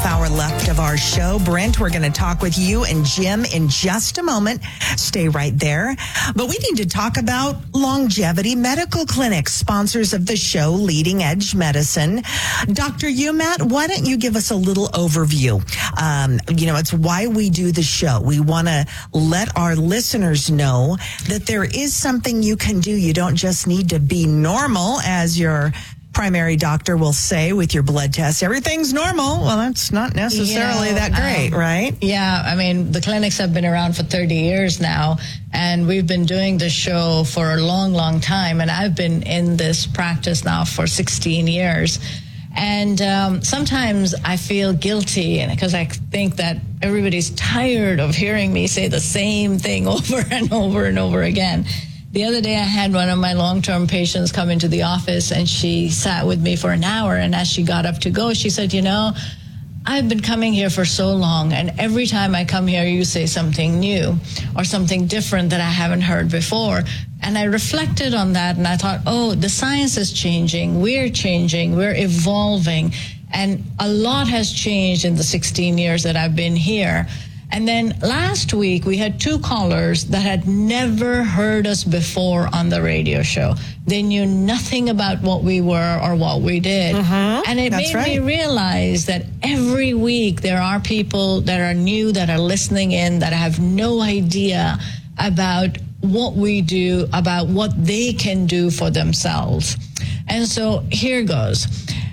hour left of our show. Brent, we're going to talk with you and Jim in just a moment. Stay right there. But we need to talk about Longevity Medical Clinic, sponsors of the show, Leading Edge Medicine. Dr. Umat, why don't you give us a little overview? It's why we do the show. We want to let our listeners know that there is something you can do. You don't just need to be normal, as your primary doctor will say with your blood test. Everything's normal. Well, that's not necessarily that great, right? Yeah, I mean, the clinics have been around for 30 years now, and we've been doing the show for a long, long time, and I've been in this practice now for 16 years. And sometimes I feel guilty because I think that everybody's tired of hearing me say the same thing over and over and over again. The other day I had one of my long-term patients come into the office, and she sat with me for an hour, and as she got up to go, she said, I've been coming here for so long, and every time I come here, you say something new or something different that I haven't heard before. And I reflected on that, and I thought, the science is changing, we're evolving, and a lot has changed in the 16 years that I've been here. And then last week, we had two callers that had never heard us before on the radio show. They knew nothing about what we were or what we did. And it made me realize that every week there are people that are new, that are listening in, that have no idea about what we do, about what they can do for themselves. And so here goes.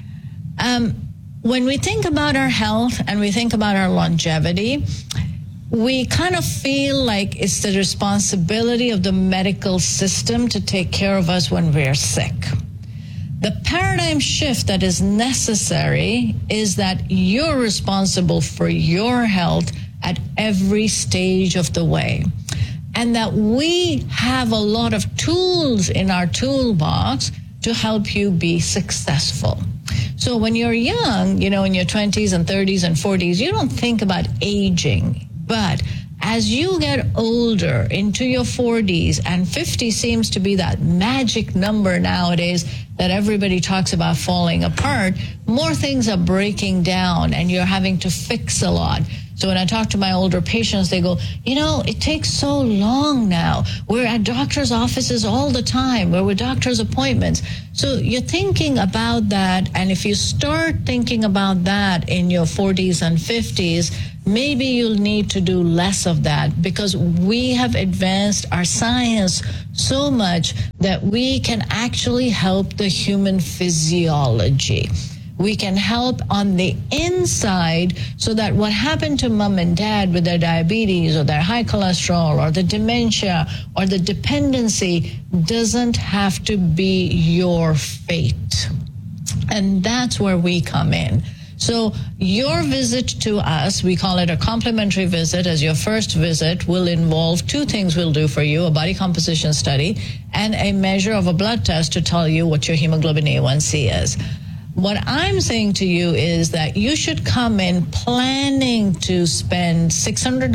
When we think about our health and we think about our longevity, we kind of feel like it's the responsibility of the medical system to take care of us when we're sick. The paradigm shift that is necessary is that you're responsible for your health at every stage of the way. And that we have a lot of tools in our toolbox to help you be successful. So when you're young, in your 20s and 30s and 40s, you don't think about aging. But as you get older into your 40s, and 50 seems to be that magic number nowadays that everybody talks about falling apart, more things are breaking down and you're having to fix a lot. So when I talk to my older patients, they go, it takes so long now. We're at doctor's offices all the time. We're with doctor's appointments. So you're thinking about that. And if you start thinking about that in your 40s and 50s, maybe you'll need to do less of that, because we have advanced our science so much that we can actually help the human physiology. We can help on the inside so that what happened to mom and dad with their diabetes or their high cholesterol or the dementia or the dependency doesn't have to be your fate. And that's where we come in. So your visit to us, we call it a complimentary visit, as your first visit will involve two things we'll do for you: a body composition study and a measure of a blood test to tell you what your hemoglobin A1C is. What I'm saying to you is that you should come in planning to spend $600,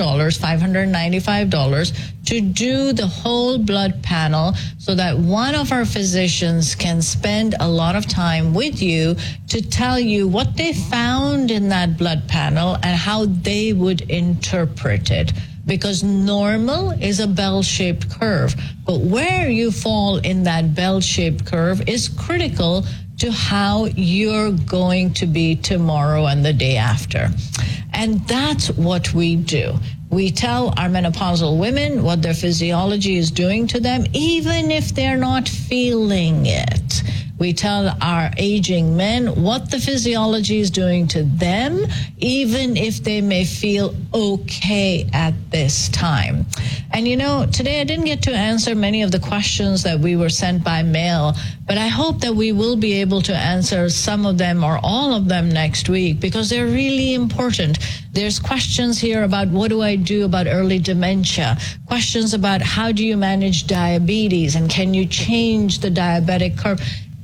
$595 to do the whole blood panel, so that one of our physicians can spend a lot of time with you to tell you what they found in that blood panel and how they would interpret it. Because normal is a bell-shaped curve, but where you fall in that bell-shaped curve is critical to how you're going to be tomorrow and the day after. And that's what we do. We tell our menopausal women what their physiology is doing to them, even if they're not feeling it. We tell our aging men what the physiology is doing to them, even if they may feel okay at this time. And today I didn't get to answer many of the questions that we were sent by mail, but I hope that we will be able to answer some of them or all of them next week, because they're really important. There's questions here about what do I do about early dementia, questions about how do you manage diabetes and can you change the diabetic curve.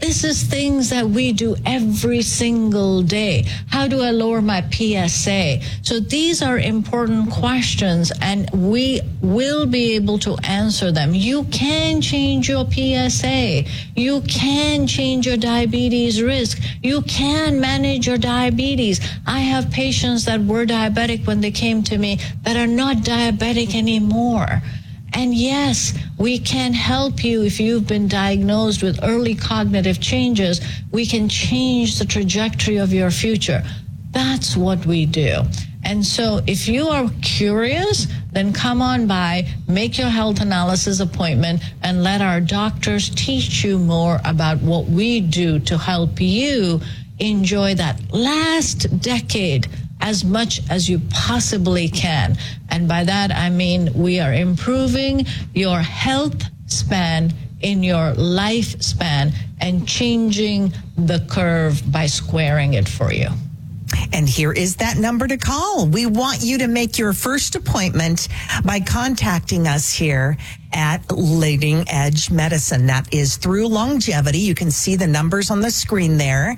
This is things that we do every single day. How do I lower my PSA? So these are important questions, and we will be able to answer them. You can change your PSA. You can change your diabetes risk. You can manage your diabetes. I have patients that were diabetic when they came to me that are not diabetic anymore. And yes, we can help you if you've been diagnosed with early cognitive changes. We can change the trajectory of your future. That's what we do. And so if you are curious, then come on by, make your health analysis appointment, and let our doctors teach you more about what we do to help you enjoy that last decade as much as you possibly can. And by that, I mean we are improving your health span in your lifespan and changing the curve by squaring it for you. And here is that number to call. We want you to make your first appointment by contacting us here at Leading Edge Medicine. That is through Longevity. You can see the numbers on the screen there.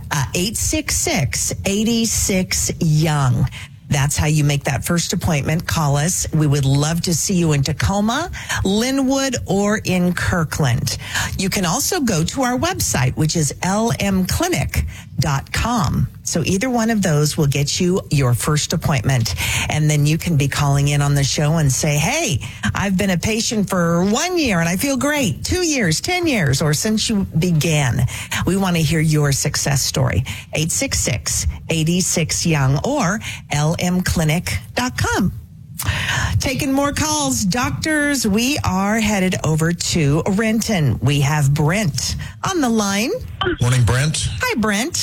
866-86-YOUNG. That's how you make that first appointment. Call us. We would love to see you in Tacoma, Linwood, or in Kirkland. You can also go to our website, which is lmclinic.com. So either one of those will get you your first appointment. And then you can be calling in on the show and say, hey, I've been a patient for 1 year and I feel great. 2 years, 10 years, or since you began. We want to hear your success story. 866-86-YOUNG or lmclinic.com. Taking more calls. Doctors, we are headed over to Renton. We have Brent on the line. Morning, Brent. Hi, Brent.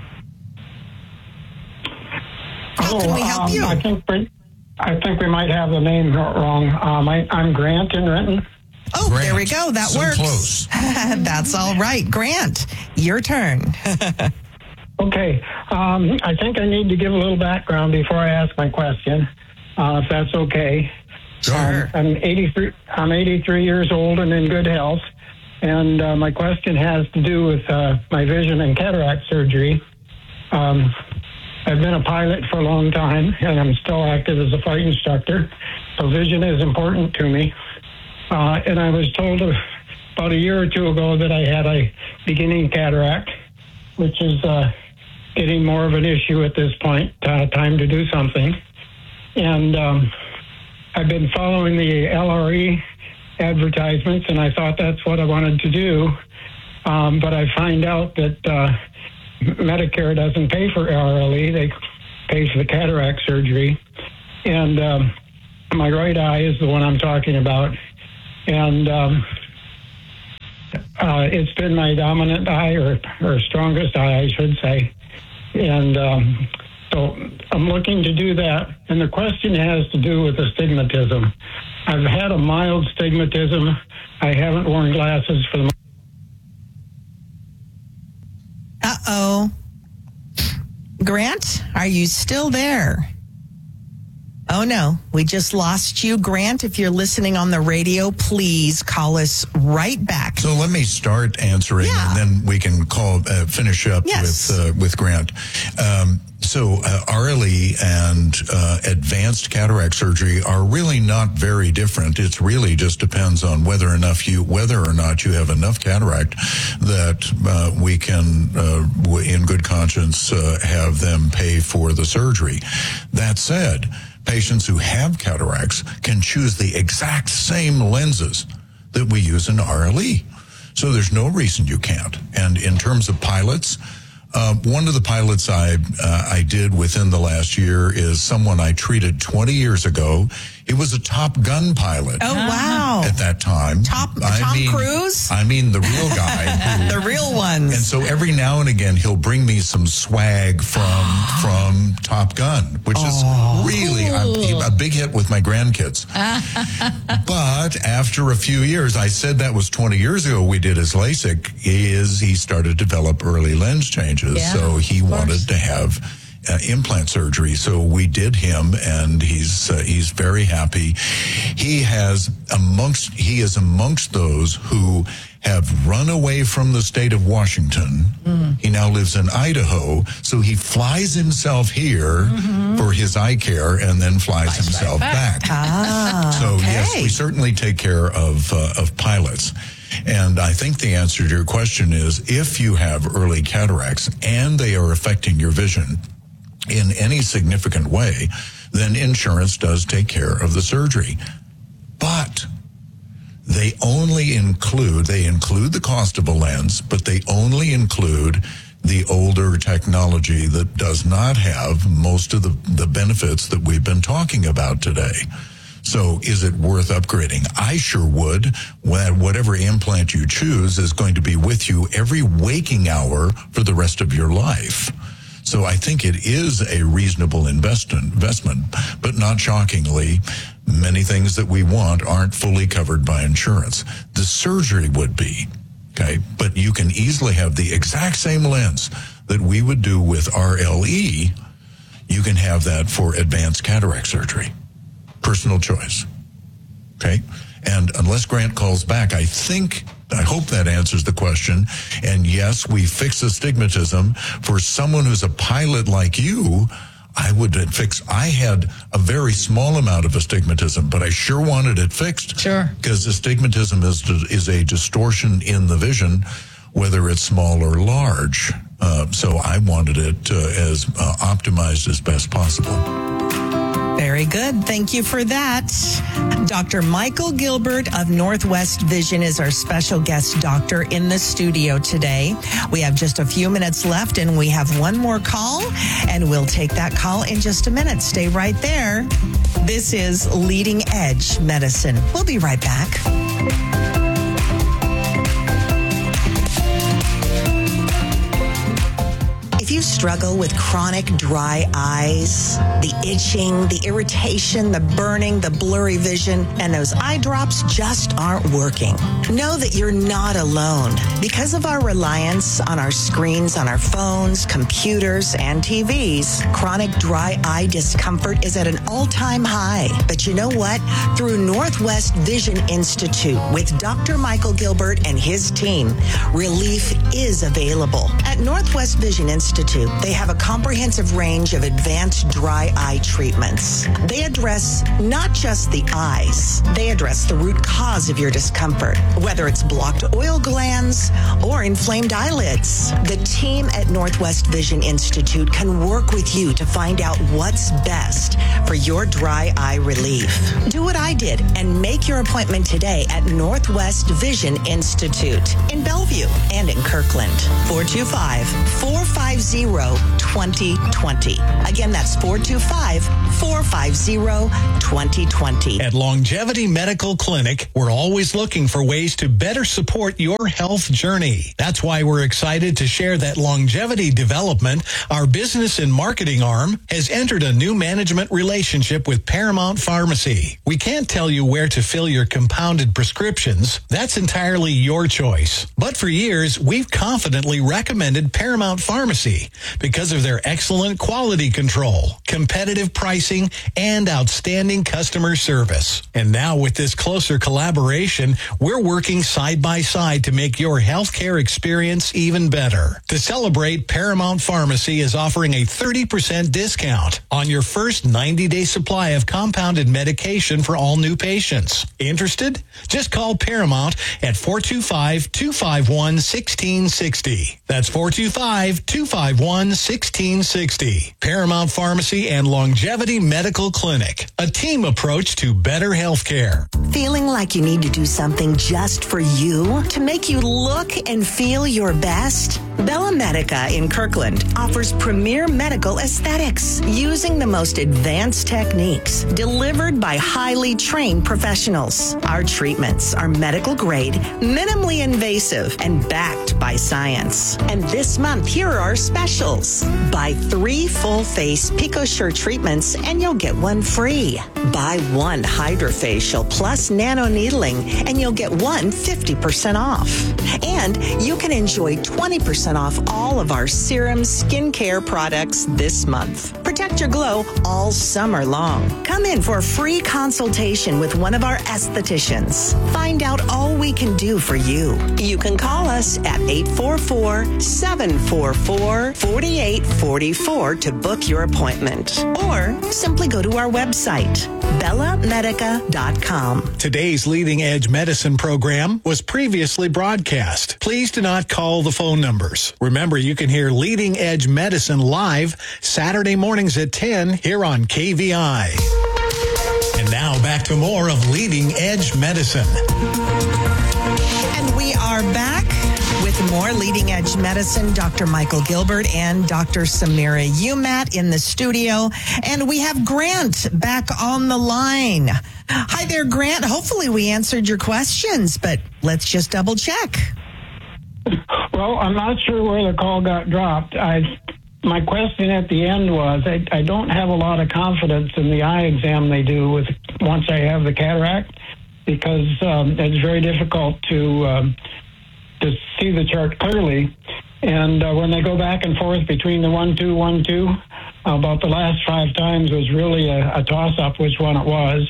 How can we help you? I think we might have the name wrong. I'm Grant in Renton. Oh, Grant. There we go. That So works. close. That's all right. Grant, your turn. Okay. I think I need to give a little background before I ask my question, if that's okay. Sure. I'm 83 years old and in good health. And my question has to do with my vision and cataract surgery. I've been a pilot for a long time, and I'm still active as a flight instructor. So vision is important to me. And I was told about a year or two ago that I had a beginning cataract, which is getting more of an issue at this point, time to do something. And I've been following the LRE advertisements, and I thought that's what I wanted to do. But I find out that Medicare doesn't pay for LRE. They pay for the cataract surgery. And my right eye is the one I'm talking about. And it's been my dominant eye, or strongest eye, I should say. And so I'm looking to do that. And the question has to do with astigmatism. I've had a mild astigmatism. I haven't worn glasses for the Uh-oh. Grant, are you still there? Oh, no. We just lost you. Grant, if you're listening on the radio, please call us right back. So let me start answering, and then we can finish up with Grant. So RLE and advanced cataract surgery are really not very different. It really just depends on whether or not you have enough cataract that we can, in good conscience, have them pay for the surgery. That said, patients who have cataracts can choose the exact same lenses that we use in RLE. So there's no reason you can't. And in terms of pilots, one of the pilots I did within the last year is someone I treated 20 years ago. He was a Top Gun pilot. Oh, wow. At that time. Tom Cruise? I mean, the real guy. The real ones. And so every now and again, he'll bring me some swag from Top Gun, which is really a big hit with my grandkids. But after a few years, I said that was 20 years ago we did his LASIK, he started to develop early lens changes. Yeah, so he wanted to have implant surgery. So we did him, and he's very happy. He is amongst those who have run away from the state of Washington. He now lives in Idaho, so he flies himself here for his eye care and then flies himself back. So yes, we certainly take care of pilots. And I think the answer to your question is, if you have early cataracts and they are affecting your vision in any significant way, then insurance does take care of the surgery. But they only include the cost of a lens, but they only include the older technology that does not have most of the benefits that we've been talking about today. So is it worth upgrading? I sure would. Whatever implant you choose is going to be with you every waking hour for the rest of your life. So I think it is a reasonable investment, but not shockingly, many things that we want aren't fully covered by insurance. The surgery would be, okay? But you can easily have the exact same lens that we would do with RLE. You can have that for advanced cataract surgery. Personal choice, okay? And unless Grant calls back, I hope that answers the question. And yes, we fix astigmatism. For someone who's a pilot like you, I had a very small amount of astigmatism, but I sure wanted it fixed. Sure. Because astigmatism is a distortion in the vision, whether it's small or large. So I wanted it as optimized as best possible. Very good. Thank you for that. Dr. Michael Gilbert of Northwest Vision is our special guest doctor in the studio today. We have just a few minutes left, and we have one more call, and we'll take that call in just a minute. Stay right there. This is Leading Edge Medicine. We'll be right back. If you struggle with chronic dry eyes, the itching, the irritation, the burning, the blurry vision, and those eye drops just aren't working, know that you're not alone. Because of our reliance on our screens, on our phones, computers, and TVs, chronic dry eye discomfort is at an all-time high. But you know what? Through Northwest Vision Institute with Dr. Michael Gilbert and his team, relief is available. At Northwest Vision Institute, they have a comprehensive range of advanced dry eye treatments. They address not just the eyes, they address the root cause of your discomfort, whether it's blocked oil glands or inflamed eyelids. The team at Northwest Vision Institute can work with you to find out what's best for your dry eye relief. Do what I did and make your appointment today at Northwest Vision Institute in Bellevue and in Kirkland. 425-450-2020. Again, that's 425-450-2020. At Longevity Medical Clinic, we're always looking for ways to better support your health journey. That's why we're excited to share that Longevity Development, our business and marketing arm, has entered a new management relationship with Paramount Pharmacy. We can't tell you where to fill your compounded prescriptions. That's entirely your choice. But for years, we've confidently recommended Paramount Pharmacy because of their excellent quality control, competitive pricing, and outstanding customer service. And now with this closer collaboration, we're working side by side to make your healthcare experience even better. To celebrate, Paramount Pharmacy is offering a 30% discount on your first 90-day supply of compounded medication for all new patients. Interested? Just call Paramount at 425-251-1660. That's 425-251-1660. Paramount Pharmacy and Longevity Medical Clinic, a team approach to better health care. Feeling like you need to do something just for you to make you look and feel your best? Bella Medica in Kirkland offers premier medical aesthetics using the most advanced techniques delivered by highly trained professionals. Our treatments are medical grade, minimally invasive, and backed by science. And this month, here are our specials. Buy 3 full-face PicoSure treatments and you'll get 1 free. Buy 1 HydraFacial plus nano needling and you'll get 1 50% off. And you can enjoy 20% off all of our serum skincare products this month. Protect your glow all summer long. Come in for a free consultation with one of our estheticians. Find out all we can do for you. You can call us at 844-744-4844 to book your appointment. Or simply go to our website, bellamedica.com. Today's Leading Edge Medicine program was previously broadcast. Please do not call the phone numbers. Remember, you can hear Leading Edge Medicine live Saturday mornings at 10 here on KVI. And now back to more of Leading Edge Medicine. And we are back with more Leading Edge Medicine, Dr. Michael Gilbert and Dr. Samira Umat in the studio. And we have Grant back on the line. Hi there, Grant. Hopefully we answered your questions, but let's just double check. Well, I'm not sure where the call got dropped. My question at the end was, I don't have a lot of confidence in the eye exam they do once I have the cataract, because it's very difficult to see the chart clearly. And when they go back and forth between the 1-2, 1-2, about the last 5 times was really a toss-up which one it was.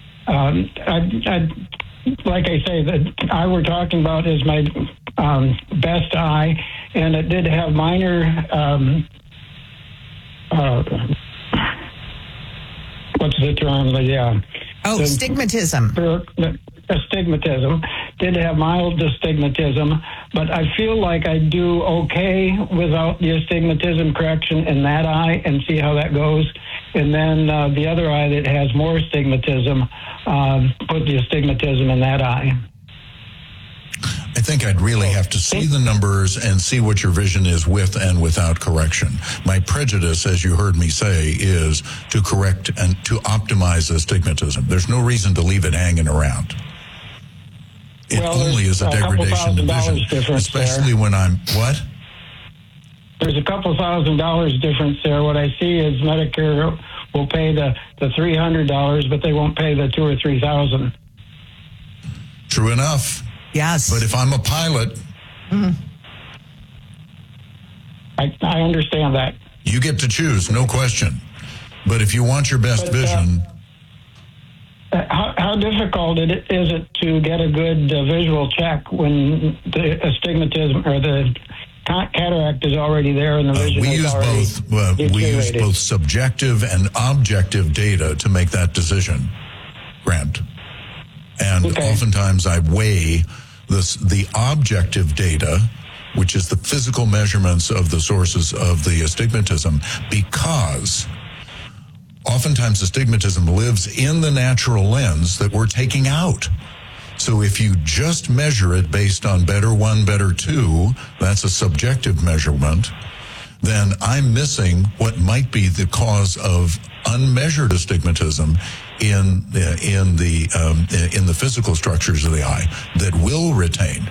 Like I say, the eye we're talking about is my best eye, and it did have minor... what's the term? Astigmatism. Astigmatism. Did have mild astigmatism, but I feel like I do okay without the astigmatism correction in that eye, and see how that goes. And then the other eye that has more astigmatism, put the astigmatism in that eye. I think I'd really have to see the numbers and see what your vision is with and without correction. My prejudice, as you heard me say, is to correct and to optimize astigmatism. There's no reason to leave it hanging around. It only is a degradation of vision, especially when I'm... What? There's a couple $1,000 difference there. What I see is Medicare will pay the $300, but they won't pay the $2,000 or $3,000. True enough. Yes. But if I'm a pilot... I understand that. You get to choose, no question. But if you want your best vision... How difficult is it to get a good visual check when the astigmatism or the cataract is already there and the vision is already deteriorated? We use both subjective and objective data to make that decision, Grant. And oftentimes I weigh the objective data, which is the physical measurements of the sources of the astigmatism, because oftentimes astigmatism lives in the natural lens that we're taking out. So if you just measure it based on better 1, better 2, that's a subjective measurement, then I'm missing what might be the cause of unmeasured astigmatism in the physical structures of the eye that will retain.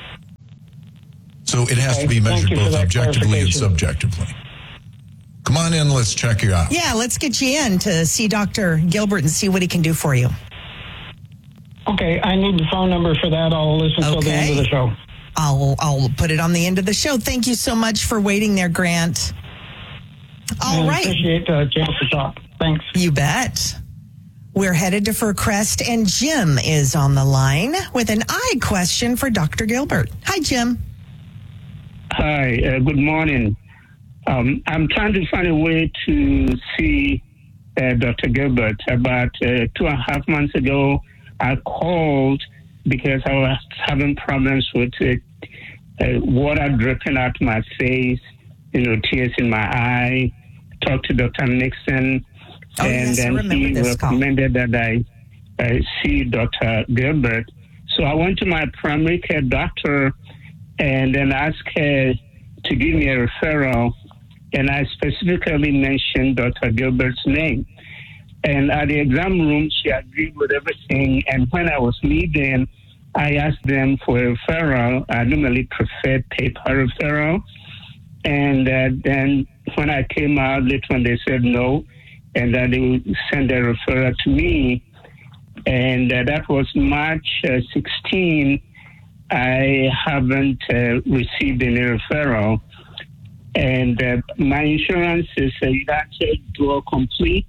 So it has to be measured both objectively and subjectively. Come on in, let's check you out. Yeah, let's get you in to see Dr. Gilbert and see what he can do for you. Okay, I need the phone number for that. I'll listen till the end of the show. I'll put it on the end of the show. Thank you so much for waiting there, Grant. All right. Appreciate the chance to talk. Thanks. You bet. We're headed to Fircrest, and Jim is on the line with an eye question for Dr. Gilbert. Hi, Jim. Hi, good morning. I'm trying to find a way to see Dr. Gilbert. About 2.5 months ago, I called because I was having problems with water dripping out my face, tears in my eye. Talked to Dr. Nixon, and then he recommended that I see Dr. Gilbert. So I went to my primary care doctor and then asked her to give me a referral, and I specifically mentioned Dr. Gilbert's name. And at the exam room, she agreed with everything, and when I was leaving, I asked them for a referral. I normally prefer paper referral, and then when I came out, later on they said no, and then they would send a referral to me. And that was March 16. I haven't received any referral. And my insurance is you have to do a complete.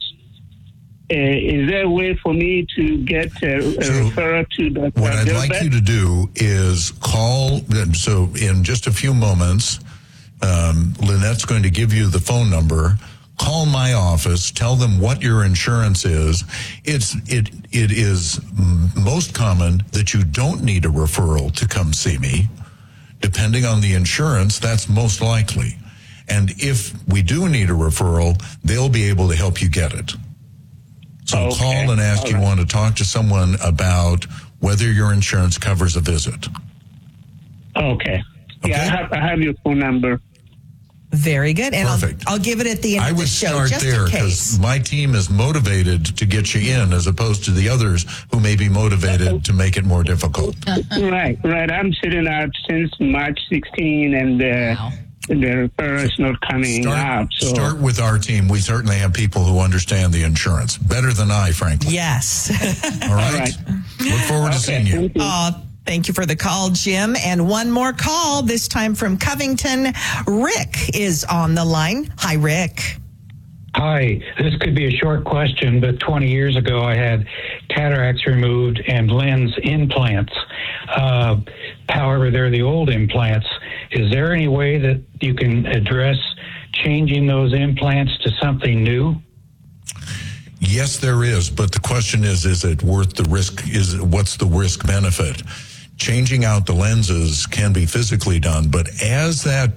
Is there a way for me to get a referral to Dr. What I'd like you to do is call. So in just a few moments, Lynette's going to give you the phone number. Call my office. Tell them what your insurance is. It is most common that you don't need a referral to come see me. Depending on the insurance, that's most likely. And if we do need a referral, they'll be able to help you get it. So call and ask you want to talk to someone about whether your insurance covers a visit. Okay. Yeah, I have your phone number. Very good. And Perfect. I'll give it at the end of the show. I would start there because my team is motivated to get you in as opposed to the others who may be motivated to make it more difficult. Right. I'm sitting out since March 16 and the referral is not coming out. So. Start with our team. We certainly have people who understand the insurance better than I, frankly. Yes. All right. Look forward to seeing you. Thank you for the call, Jim. And one more call, this time from Covington. Rick is on the line. Hi, Rick. Hi. This could be a short question, but 20 years ago I had cataracts removed and lens implants. However, they're the old implants. Is there any way that you can address changing those implants to something new? Yes, there is. But the question is it worth the risk? What's the risk benefit? Changing out the lenses can be physically done, but as that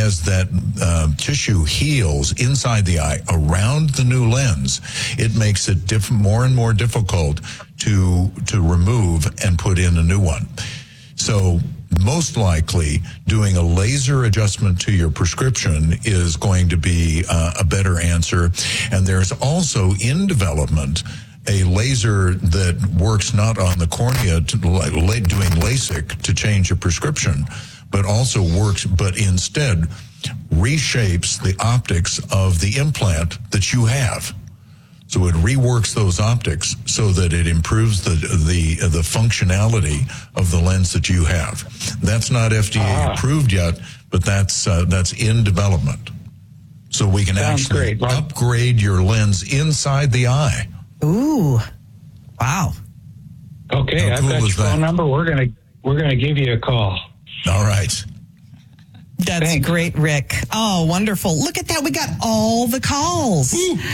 tissue heals inside the eye around the new lens, it makes it more and more difficult to remove and put in a new one. So most likely doing a laser adjustment to your prescription is going to be a better answer. And there's also in development a laser that works not on the cornea doing LASIK to change a prescription, but also works, but instead reshapes the optics of the implant that you have. So it reworks those optics so that it improves the functionality of the lens that you have. That's not FDA approved yet, but that's in development. So we can actually upgrade your lens inside the eye. Ooh, wow. Okay, I've got your phone number. We're gonna give you a call. All right. That's great, Rick. Oh, wonderful. Look at that. We got all the calls.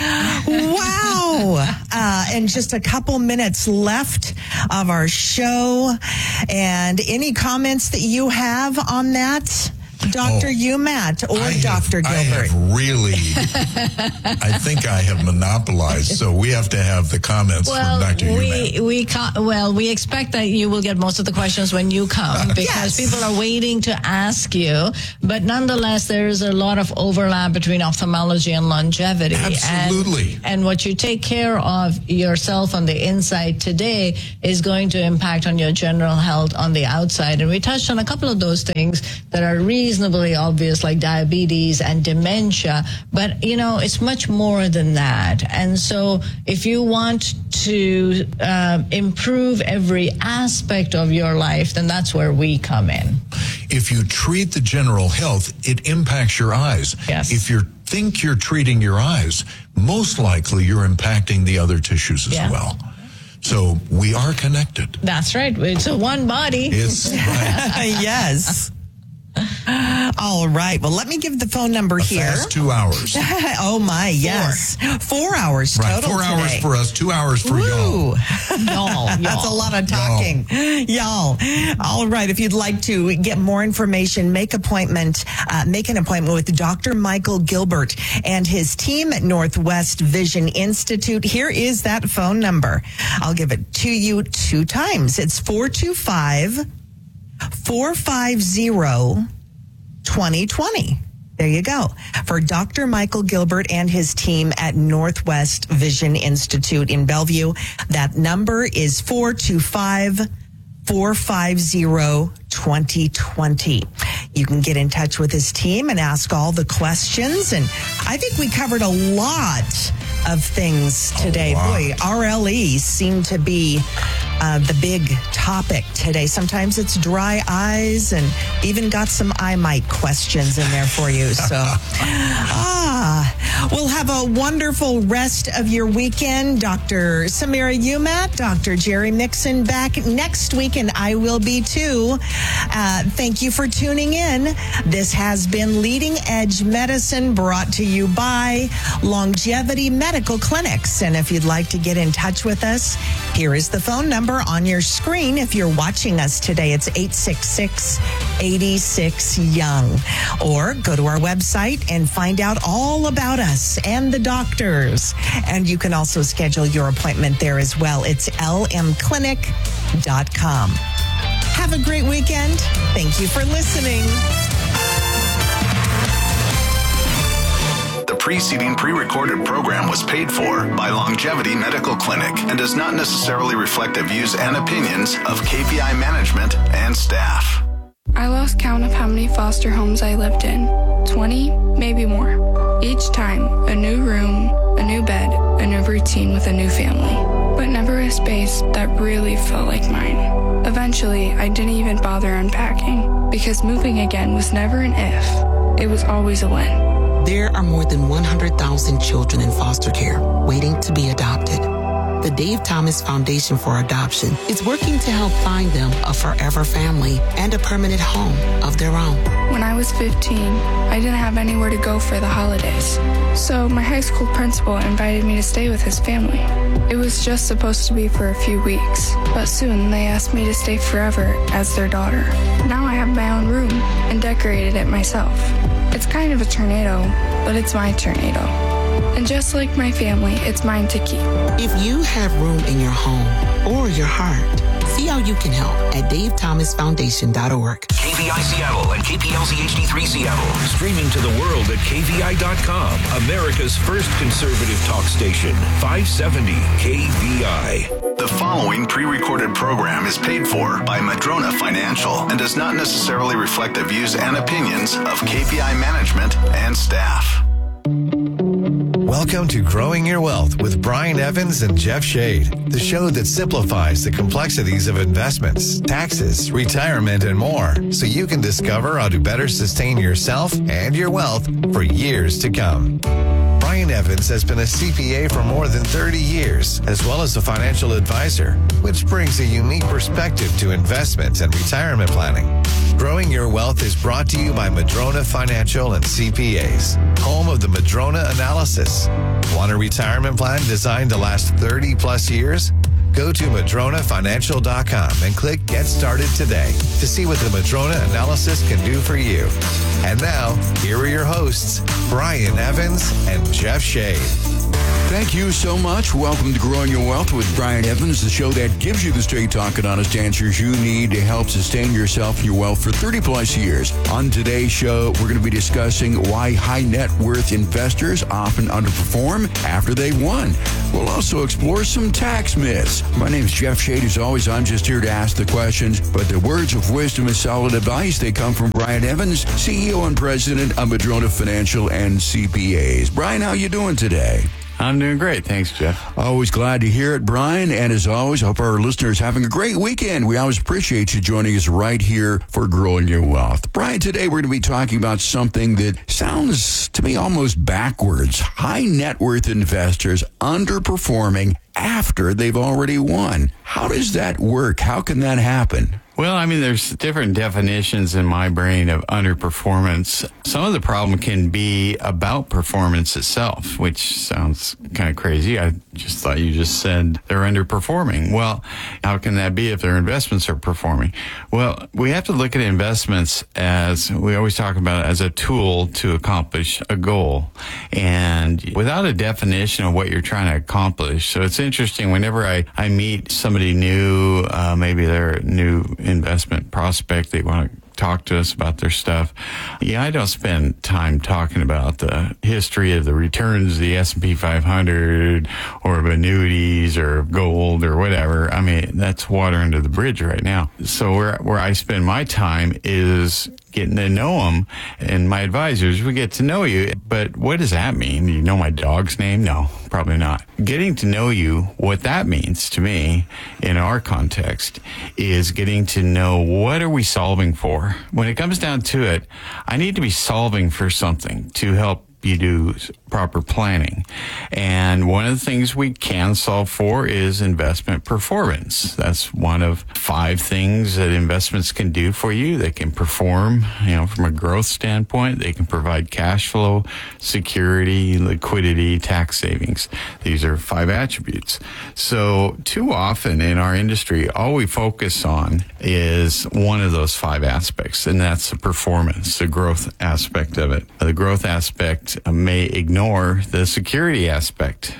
Wow. And just a couple minutes left of our show. And any comments that you have on that? Dr. Umat or Dr. Gilbert? I think I have monopolized, so we have to have the comments from Dr. Umat. We expect that you will get most of the questions when you come because people are waiting to ask you. But nonetheless, there is a lot of overlap between ophthalmology and longevity. Absolutely. And what you take care of yourself on the inside today is going to impact on your general health on the outside. And we touched on a couple of those things that are reasonably obvious, like diabetes and dementia, but it's much more than that. And so if you want to improve every aspect of your life, then that's where we come in. If you treat the general health, it impacts your eyes. Yes. If you think you're treating your eyes, most likely you're impacting the other tissues as well. So we are connected. That's right. It's a one body. It's right. Yes. All right. Well, let me give the phone number here. Fast 2 hours. Oh, my, yes. 4 hours total 4 hours today. for us, 2 hours for y'all. Y'all. That's a lot of talking. Y'all. All right. If you'd like to get more information, make an appointment with Dr. Michael Gilbert and his team at Northwest Vision Institute. Here is that phone number. I'll give it to you 2 times. It's 425-450-2020. There you go. For Dr. Michael Gilbert and his team at Northwest Vision Institute in Bellevue, that number is 425-450-2020. 450-2020. You can get in touch with his team and ask all the questions. And I think we covered a lot of things today. Boy, RLE seemed to be the big topic today. Sometimes it's dry eyes, and even got some eye mite questions in there for you. So, we'll have a wonderful rest of your weekend. Dr. Samira Umat, Dr. Jerry Mixon back next week, and I will be too. Thank you for tuning in. This has been Leading Edge Medicine, brought to you by Longevity Medical Clinics. And if you'd like to get in touch with us, here is the phone number on your screen. If you're watching us today, it's 866-86-YOUNG. Or go to our website and find out all about us and the doctors. And you can also schedule your appointment there as well. It's lmclinic.com. Have a great weekend. Thank you for listening. The preceding pre-recorded program was paid for by Longevity Medical Clinic and does not necessarily reflect the views and opinions of KVI management and staff. I lost count of how many foster homes I lived in. 20, maybe more. Each time, a new room, a new bed, a new routine with a new family. But never a space that really felt like mine. Eventually, I didn't even bother unpacking, because moving again was never an if. It was always a when. There are more than 100,000 children in foster care waiting to be adopted. The Dave Thomas Foundation for Adoption is working to help find them a forever family and a permanent home of their own. When I was 15, I didn't have anywhere to go for the holidays. So my high school principal invited me to stay with his family. It was just supposed to be for a few weeks, but soon they asked me to stay forever as their daughter. Now I have my own room and decorated it myself. It's kind of a tornado, but it's my tornado. And just like my family, it's mine to keep. If you have room in your home or your heart, see how you can help at DaveThomasFoundation.org. KVI Seattle and KPLZ HD3 Seattle. Streaming to the world at KVI.com. America's first conservative talk station. 570 KVI. The following pre-recorded program is paid for by Madrona Financial and does not necessarily reflect the views and opinions of KVI management and staff. Welcome to Growing Your Wealth with Brian Evans and Jeff Shade, the show that simplifies the complexities of investments, taxes, retirement, and more, so you can discover how to better sustain yourself and your wealth for years to come. Brian Evans has been a CPA for more than 30 years, as well as a financial advisor, which brings a unique perspective to investments and retirement planning. Growing Your Wealth is brought to you by Madrona Financial and CPAs, home of the Madrona Analysis. Want a retirement plan designed to last 30 plus years? Go to MadronaFinancial.com and click Get Started today to see what the Madrona Analysis can do for you. And now, here are your hosts, Brian Evans and Jeff Shade. Thank you so much. Welcome to Growing Your Wealth with Brian Evans, the show that gives you the straight talk and honest answers you need to help sustain yourself and your wealth for 30 plus years. On today's show, we're going to be discussing why high net worth investors often underperform after they've won. We'll also explore some tax myths. My name is Jeff Shade. As always, I'm just here to ask the questions, but the words of wisdom and solid advice, they come from Brian Evans, CEO and President of Madrona Financial and CPAs. Brian, how you doing today? I'm doing great. Thanks, Jeff. Always glad to hear it, Brian. And as always, I hope our listeners are having a great weekend. We always appreciate you joining us right here for Growing Your Wealth. Brian, today we're going to be talking about something that sounds to me almost backwards. High net worth investors underperforming after they've already won. How does that work? How can that happen? Well, I mean, there's different definitions in my brain of underperformance. Some of the problem can be about performance itself, which sounds kind of crazy. I just thought you just said they're underperforming. Well, how can that be if their investments are performing? Well, we have to look at investments as, we always talk about it as a tool to accomplish a goal. And without a definition of what you're trying to accomplish, so it's interesting whenever I meet somebody new, maybe they're new investment prospect. They want to talk to us about their stuff. Yeah, I don't spend time talking about the history of the returns, the S&P 500 or of annuities or gold or whatever. I mean, that's water under the bridge right now. So where I spend my time is getting to know them, and my advisors, we get to know you. But what does that mean? You know my dog's name? No, probably not. Getting to know you, what that means to me in our context is getting to know what are we solving for. When it comes down to it, I need to be solving for something to help you do proper planning. And one of the things we can solve for is investment performance. That's one of 5 things that investments can do for you. They can perform, from a growth standpoint. They can provide cash flow, security, liquidity, tax savings. These are 5 attributes. So too often in our industry, all we focus on is one of those 5 aspects, and that's the performance, the growth aspect of it. The growth aspect may ignore the security aspect.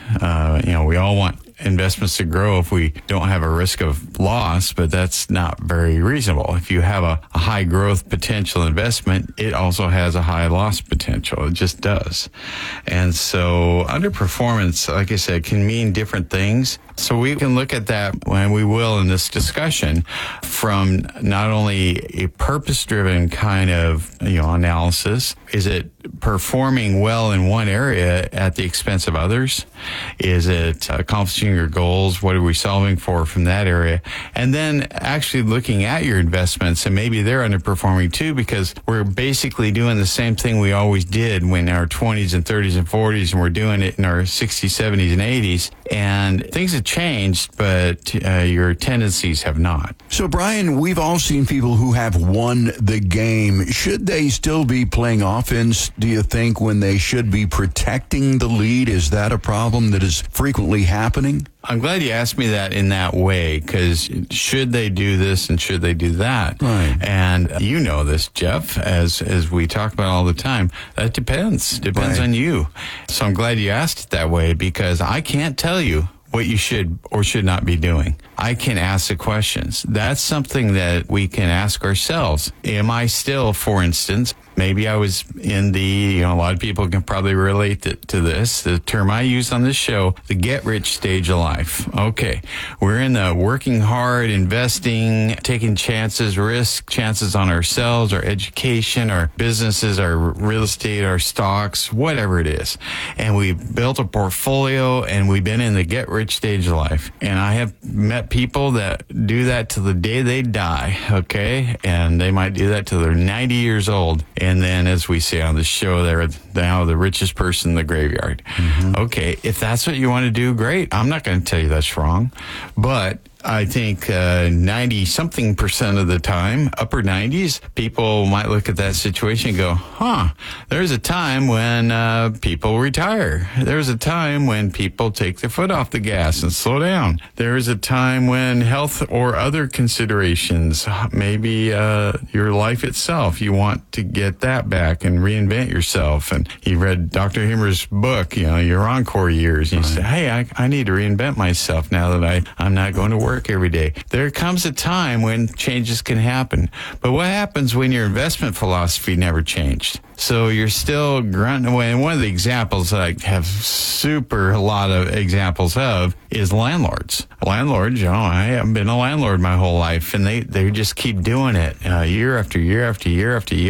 We all want investments to grow if we don't have a risk of loss, but that's not very reasonable. If you have a high growth potential investment, it also has a high loss potential. It just does. And so underperformance, like I said, can mean different things. So we can look at that, and we will in this discussion, from not only a purpose-driven kind of analysis. Is it performing well in one area at the expense of others? Is it accomplishing your goals? What are we solving for from that area? And then actually looking at your investments, and maybe they're underperforming too, because we're basically doing the same thing we always did when our 20s and 30s and 40s, and we're doing it in our 60s, 70s, and 80s. And things have changed, but your tendencies have not. So, Brian, we've all seen people who have won the game. Should they still be playing offense, do you think, when they should be protecting the lead? Is that a problem that is frequently happening? I'm glad you asked me that in that way, because should they do this and should they do that? Right. And you know this, Jeff, as we talk about all the time, that depends right. on you. So I'm glad you asked it that way, because I can't tell you what you should or should not be doing. I can ask the questions. That's something that we can ask ourselves. Am I still, for instance, maybe I was in the, a lot of people can probably relate to this, the term I use on this show, the get-rich stage of life. Okay, we're in the working hard, investing, taking chances, chances on ourselves, our education, our businesses, our real estate, our stocks, whatever it is. And we built a portfolio, and we've been in the get-rich stage of life. And I have met people that do that till the day they die, okay? And they might do that till they're 90 years old. And then, as we say on the show, they're now the richest person in the graveyard. Mm-hmm. Okay, if that's what you want to do, great. I'm not going to tell you that's wrong. But I think 90-something% of the time, upper 90s, people might look at that situation and go, there's a time when people retire. There's a time when people take their foot off the gas and slow down. There's a time when health or other considerations, maybe your life itself, you want to get that back and reinvent yourself. And you read Dr. Himmer's book, your encore years, and you say, hey, I need to reinvent myself now that I'm not going to work every day. There comes a time when changes can happen. But what happens when your investment philosophy never changed? So you're still grunting away. And one of the examples that I have a lot of examples of is landlords. Landlords, I haven't been a landlord my whole life, and they just keep doing it year after year after year after year.